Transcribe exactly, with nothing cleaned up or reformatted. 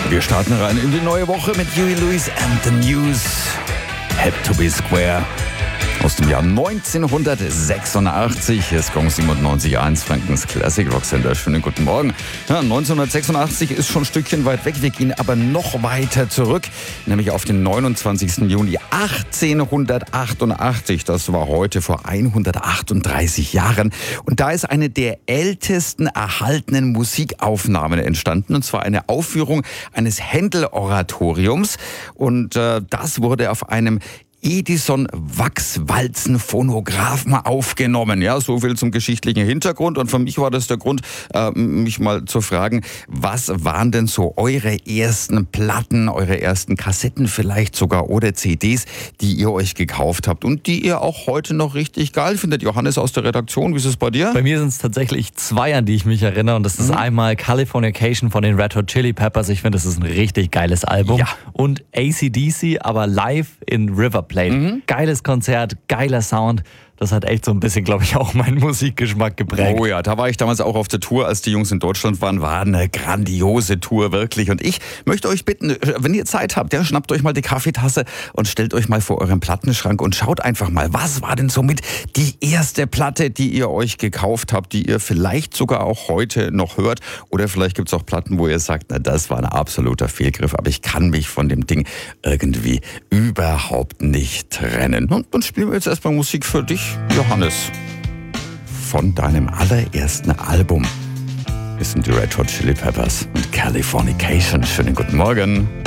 Wir starten rein in die neue Woche mit Huey Lewis and the News. Had to be square. Aus dem Jahr neunzehnhundertsechsundachtzig. Hier ist Gong siebenundneunzig Komma eins, Frankens Classic Rock Sender. Schönen guten Morgen. Ja, neunzehnhundertsechsundachtzig ist schon ein Stückchen weit weg. Wir gehen aber noch weiter zurück, nämlich auf den neunundzwanzigsten Juni achtzehnhundertachtundachtzig. Das war heute vor hundertachtunddreißig Jahren. Und da ist eine der ältesten erhaltenen Musikaufnahmen entstanden. Und zwar eine Aufführung eines Händel-Oratoriums. Und äh, das wurde auf einem Edison Wachswalzen-Phonographen aufgenommen. Ja, so viel zum geschichtlichen Hintergrund. Und für mich war das der Grund, äh, mich mal zu fragen, was waren denn so eure ersten Platten, eure ersten Kassetten vielleicht sogar oder C Ds, die ihr euch gekauft habt und die ihr auch heute noch richtig geil findet? Johannes aus der Redaktion, wie ist es bei dir? Bei mir sind es tatsächlich zwei, an die ich mich erinnere. Und das ist mhm. einmal Californication von den Red Hot Chili Peppers. Ich finde, das ist ein richtig geiles Album. Ja. Und A C D C, aber live in River Plate. Mhm. Geiles Konzert, geiler Sound. Das hat echt so ein bisschen, glaube ich, auch meinen Musikgeschmack geprägt. Oh ja, da war ich damals auch auf der Tour, als die Jungs in Deutschland waren. War eine grandiose Tour, wirklich. Und ich möchte euch bitten, wenn ihr Zeit habt, ja, schnappt euch mal die Kaffeetasse und stellt euch mal vor euren Plattenschrank und schaut einfach mal, was war denn somit die erste Platte, die ihr euch gekauft habt, die ihr vielleicht sogar auch heute noch hört. Oder vielleicht gibt es auch Platten, wo ihr sagt, na, das war ein absoluter Fehlgriff, aber ich kann mich von dem Ding irgendwie überhaupt nicht trennen. Und dann spielen wir jetzt erstmal Musik für dich, Johannes. Von deinem allerersten Album. Das sind die Red Hot Chili Peppers und Californication. Schönen guten Morgen.